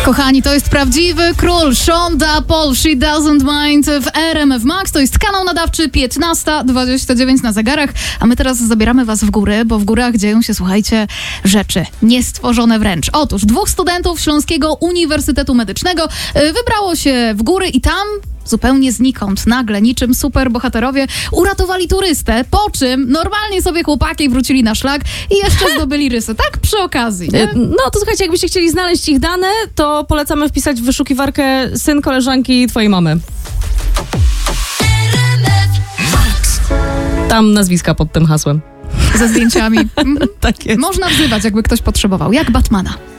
Kochani, to jest prawdziwy król. Shonda Paul, She Doesn't Mind w RMF Max. To jest kanał nadawczy 15:29 na zegarach. A my teraz zabieramy was w góry, bo w górach dzieją się, słuchajcie, rzeczy niestworzone wręcz. Otóż 2 studentów Śląskiego Uniwersytetu Medycznego wybrało się w góry i tam zupełnie znikąd, nagle, niczym superbohaterowie, uratowali turystę, po czym normalnie sobie chłopaki wrócili na szlak i jeszcze zdobyli rysy. Tak przy okazji, nie? No to słuchajcie, jakbyście chcieli znaleźć ich dane, to polecamy wpisać w wyszukiwarkę syn koleżanki twojej mamy. Tam nazwiska pod tym hasłem. Ze zdjęciami. Tak jest. Można wzywać, jakby ktoś potrzebował. Jak Batmana.